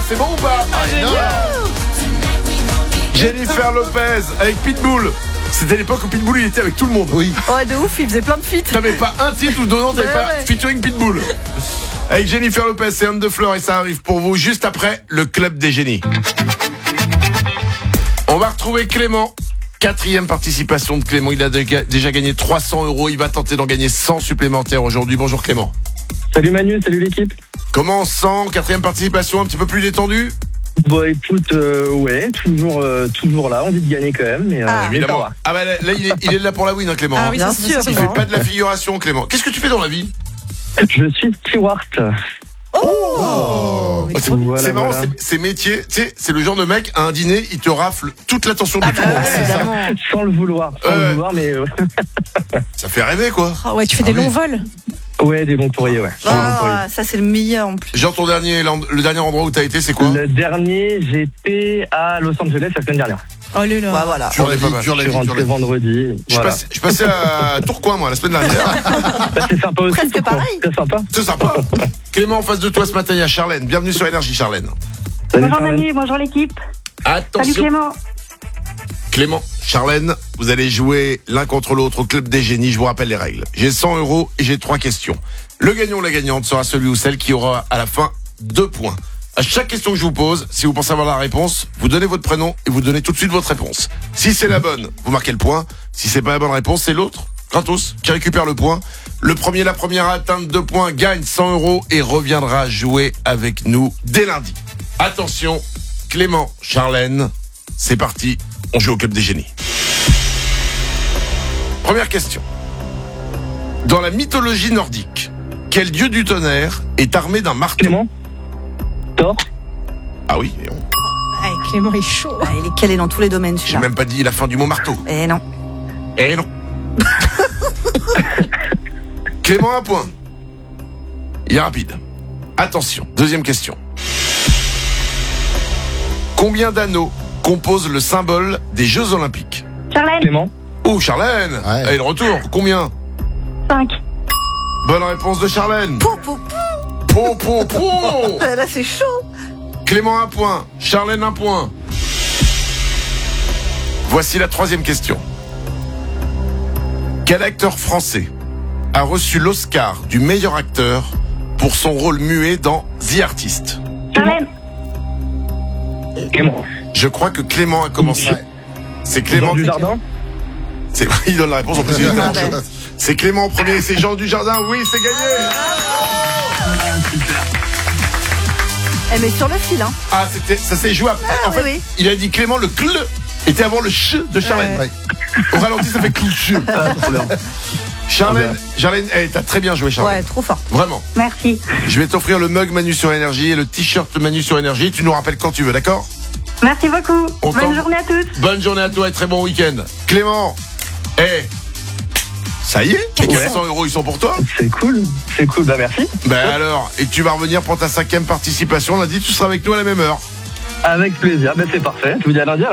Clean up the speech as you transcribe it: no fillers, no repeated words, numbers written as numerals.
c'est bon ou pas? Jennifer Lopez avec Pitbull. C'était l'époque où Pitbull il était avec tout le monde. Oui. Ouais, de ouf, il faisait plein de feats. T'avais pas un titre où dedans t'avais pas Ouais. featuring Pitbull. Avec Jennifer Lopez et Anne de Fleur, et ça arrive pour vous juste après le Club des Génies. On va retrouver Clément. 4e participation de Clément. Il a déjà gagné 300 €. Il va tenter d'en gagner 100 supplémentaires aujourd'hui. Bonjour Clément. Salut Manu, salut l'équipe. Comment on se sent? 4e participation, un petit peu plus détendu? Bon écoute, ouais, toujours là, envie de gagner quand même, mais Évidemment. ça va. Ah bah là il est là pour la win, hein, Clément. Ah oui, hein. bien sûr. Il fait pas de la figuration, Clément. Qu'est-ce que tu fais dans la vie? Je suis steward. Voilà, C'est marrant, voilà. ces métiers, tu sais, c'est le genre de mec, à un dîner, il te rafle toute l'attention de tout le monde. Évidemment. Sans le vouloir, mais Ça fait rêver, quoi. Ah ouais, tu fais des longs vols. ouais, des bons courriers, ouais. Des bons courriers. Ah, ça c'est le meilleur en plus. Genre le dernier endroit où t'as été, c'est quoi? Le dernier, j'étais à Los Angeles la semaine dernière. Oh là là. Ouais, voilà. Sur la vie, sur la Je vie, suis sur la rentré vie. vendredi. Je Voilà. suis passé à Tourcoing, moi, la semaine dernière. Bah, c'est sympa aussi. Presque pourquoi pareil. C'est sympa. C'est sympa. Clément, en face de toi ce matin, il y a Charlène. Bienvenue sur Énergie, Charlène. Salut, Bonjour Charlène. Manu, bonjour l'équipe. Salut Attention. Clément. Clément, Charlène, vous allez jouer l'un contre l'autre au Club des Génies. Je vous rappelle les règles. J'ai 100 € et j'ai 3 questions. Le gagnant ou la gagnante sera celui ou celle qui aura à la fin 2 points. À chaque question que je vous pose, si vous pensez avoir la réponse, vous donnez votre prénom et vous donnez tout de suite votre réponse. Si c'est la bonne, vous marquez le point. Si c'est pas la bonne réponse, c'est l'autre, gratos, qui récupère le point. Le premier, la première à atteindre 2 points gagne 100 € et reviendra jouer avec nous dès lundi. Attention, Clément, Charlène, c'est parti, on joue au Club des Génies. Première question. Dans la mythologie nordique, quel dieu du tonnerre est armé d'un marteau? Clément. Thor. Ah oui, Ouais, Clément est chaud. Ah, il est calé dans tous les domaines j'ai celui-là. même pas dit la fin du mot marteau. Eh non. Eh non. Clément, un point. Il est rapide. Attention, deuxième question. Combien d'anneaux composent le symbole des Jeux Olympiques? Charlène, Clément. Oh, Charlène. Ouais. Allez, le retour. Combien? 5. Bonne réponse de Charlène. Pou, pou, Po, po, po. là c'est chaud. Clément, un point. Charlène, un point. Voici la troisième question. Quel acteur français a reçu l'Oscar du meilleur acteur pour son rôle muet dans The Artist? Charlène, Clément. Je crois que Clément a commencé. Ouais. C'est Clément Jean du Jardin. C'est il donne la réponse en plus. C'est Clément en premier, c'est Jean Dujardin. Oui, c'est gagné. Eh mais sur le fil hein. Ah, ça s'est joué après. En fait, oui. il a dit Clément, le cl était avant le ch de Charlène. Ouais. Au ralenti, ça fait cl. Charlène, t'as très bien joué, Charlène. Ouais, trop fort. Vraiment. merci. Je vais t'offrir le mug Manu sur Énergie et le t-shirt Manu sur Énergie. Tu nous rappelles quand tu veux, d'accord? Merci beaucoup. On t'en- Bonne journée à tous. Bonne journée à toi et très bon week-end. Clément, ça y est, les 400 €, ils sont pour toi. C'est cool, bah merci. Ben alors, et tu vas revenir pour ta 5e participation. Lundi, tu seras avec nous à la même heure. Avec plaisir, c'est parfait. Je vous dis à lundi.